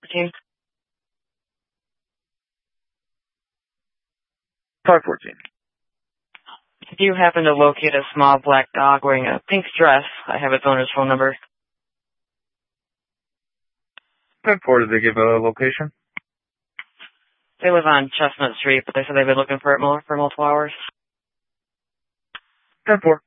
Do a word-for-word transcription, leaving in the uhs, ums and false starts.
fourteen. five fourteen. If you happen to locate a small black dog wearing a pink dress, I have its owner's phone number. ten four, did they give a location? They live on Chestnut Street, but they said they've been looking for it mo- for multiple hours. ten four.